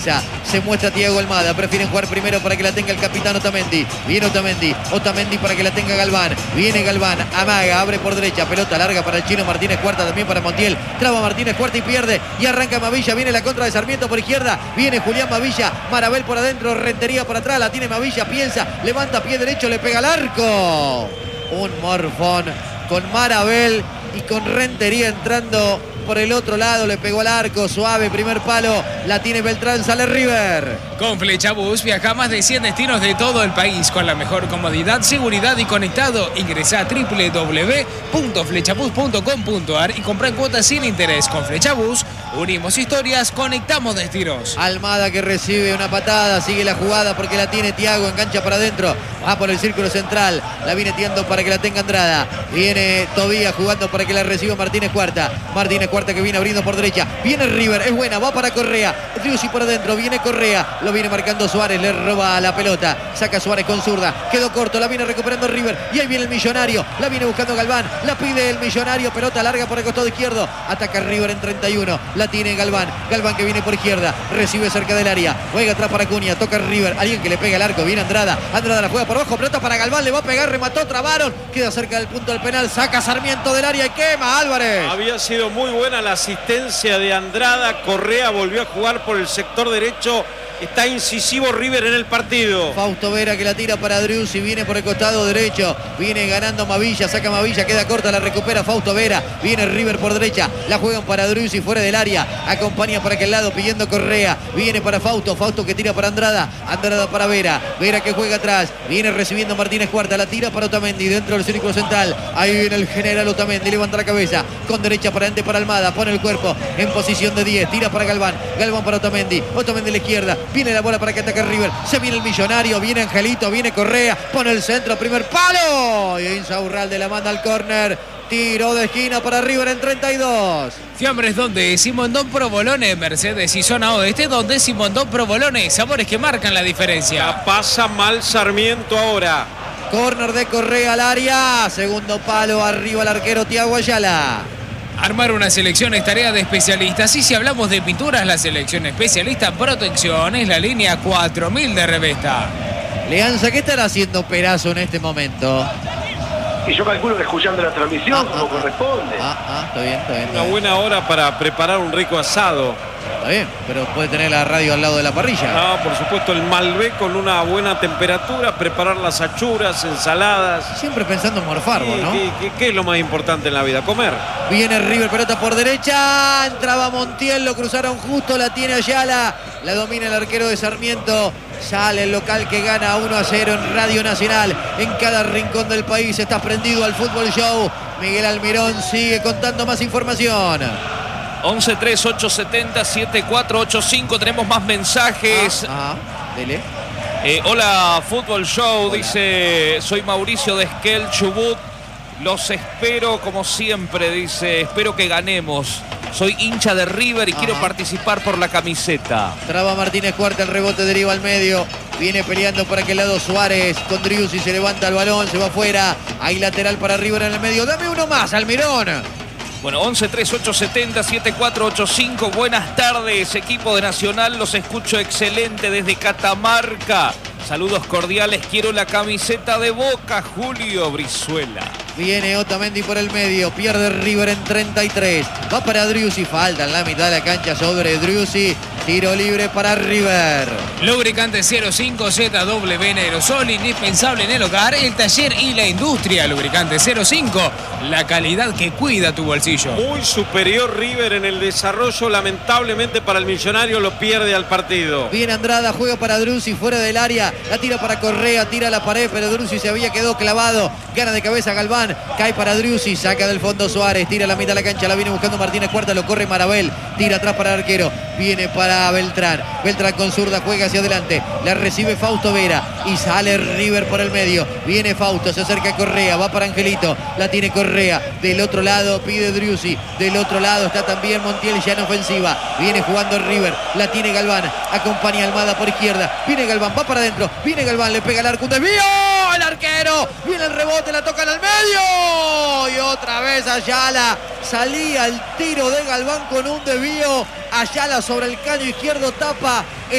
Se muestra Thiago Almada, prefieren jugar primero para que la tenga el capitán Otamendi. Viene Otamendi para que la tenga Galván. Viene Galván, amaga, abre por derecha, pelota larga para el chino Martínez Cuarta, también para Montiel. Traba Martínez Cuarta y pierde. Y arranca Mavilla, viene la contra de Sarmiento por izquierda. Viene Julián Mavilla, Marabel por adentro, Rentería por atrás, la tiene Mavilla, piensa, levanta pie derecho, le pega al arco. Un morfón con Marabel y con Rentería entrando por el otro lado, le pegó al arco, suave, primer palo, la tiene Beltrán, sale River. Con Flechabús viaja a más de 100 destinos de todo el país con la mejor comodidad, seguridad y conectado. Ingresa a www.flechabús.com.ar y compra en cuotas sin interés. Con Flechabús unimos historias, conectamos destinos. Almada que recibe una patada, sigue la jugada porque la tiene Thiago, engancha para adentro, va por el círculo central, la viene tirando para que la tenga Andrada. Viene Tobías jugando para que la reciba Martínez Cuarta. Martínez Cuarta que viene abriendo por derecha. Viene River, es buena, va para Correa. Driussi por adentro, viene Correa. Lo viene marcando Suárez, le roba la pelota. Saca Suárez con zurda. Quedó corto, la viene recuperando River. Y ahí viene el Millonario. La viene buscando Galván. La pide el Millonario. Pelota larga por el costado izquierdo. Ataca River en 31. La tiene Galván. Galván que viene por izquierda. Recibe cerca del área. Juega atrás para Acuña. Toca River. Alguien que le pega al arco. Viene Andrada. Andrada la juega por abajo. Pelota para Galván. Le va a pegar. Remató. Trabaron. Queda cerca del punto del penal. Saca Sarmiento del área y quema Álvarez. Había sido muy buena la asistencia de Andrada. Correa volvió a jugar por el sector derecho. Está incisivo River en el partido. Fausto Vera que la tira para Driussi. Viene por el costado derecho. Viene ganando Mavilla. Saca Mavilla. Queda corta. La recupera Fausto Vera. Viene River por derecha. La juegan para Driussi fuera del área. Acompaña para aquel lado pidiendo Correa. Viene para Fausto. Fausto que tira para Andrada. Andrada para Vera. Vera que juega atrás. Viene recibiendo Martínez Cuarta. La tira para Otamendi. Dentro del círculo central. Ahí viene el general Otamendi. Levanta la cabeza. Con derecha para adelante para Almada. Pone el cuerpo en posición de 10. Tira para Galván. Galván para Otamendi. Otamendi a la izquierda. Viene la bola para que ataque River. Se viene el Millonario. Viene Angelito. Viene Correa. Pone el centro. Primer palo. Y Insaurralde la manda al córner. Tiro de esquina para River en 32. Fiambres donde Simondón Provolone, Mercedes y zona oeste donde Simondón Provolone. Sabores que marcan la diferencia. La pasa mal Sarmiento ahora. Córner de Correa al área. Segundo palo. Arriba el arquero Thiago Ayala. Armar una selección es tarea de especialistas y si hablamos de pinturas, la selección especialista Protección es la línea 4000 de Revesta. Leanza, ¿qué estará haciendo Perazo en este momento? Y yo calculo que escuchando la transmisión como corresponde. Está bien. Una buena hora para preparar un rico asado. Está bien, pero puede tener la radio al lado de la parrilla. No, por supuesto, el Malbec con una buena temperatura, preparar las achuras, ensaladas. Siempre pensando en morfarlo, ¿no? ¿Qué es lo más importante en la vida? Comer. Viene River, pelota por derecha. Entraba Montiel, lo cruzaron justo, la tiene Ayala. La domina el arquero de Sarmiento. Sale el local que gana 1-0 en Radio Nacional. En cada rincón del país está prendido al Fútbol Show. Miguel Almirón sigue contando más información. 11-3-870-7485. Tenemos más mensajes. Dele. Hola, Fútbol Show. Dice, soy Mauricio de Esquel, Chubut. Los espero como siempre, dice. Espero que ganemos. Soy hincha de River y quiero participar por la camiseta. Traba Martínez Cuarta, el rebote deriva al medio. Viene peleando por aquel lado Suárez. Con Driussi se levanta el balón, se va afuera. Hay lateral para River en el medio. Dame uno más, Almirón. Bueno, 11-3-870-7485. Buenas tardes, equipo de Nacional. Los escucho excelente desde Catamarca. Saludos cordiales. Quiero la camiseta de Boca, Julio Brizuela. Viene Otamendi por el medio. Pierde River en 33. Va para Driussi. Falta en la mitad de la cancha sobre Driussi. Tiro libre para River. Lubricante 05 ZW en aerosol, indispensable en el hogar, el taller y la industria. Lubricante 05, la calidad que cuida tu bolsillo. Muy superior River en el desarrollo. Lamentablemente para el Millonario lo pierde al partido. Viene Andrada, juega para Driussi fuera del área. La tira para Correa, tira a la pared, pero Driussi se había quedado clavado. Gana de cabeza Galván. Cae para Driussi, saca del fondo Suárez. Tira a la mitad de la cancha, la viene buscando Martínez Cuarta, lo corre Marabel. Tira atrás para el arquero. Viene para Beltrán. Beltrán con zurda, juega hacia adelante. La recibe Fausto Vera. Y sale River por el medio. Viene Fausto, se acerca Correa. Va para Angelito. La tiene Correa. Del otro lado pide Driussi. Del otro lado está también Montiel ya en ofensiva. Viene jugando River. La tiene Galván. Acompaña Almada por izquierda. Viene Galván, va para adentro. Viene Galván, le pega al arco. Un desvío. El arquero. Viene el rebote, la tocan al medio. Y otra vez Ayala. Salía el tiro de Galván con un desvío. Ayala sobre el caño izquierdo tapa.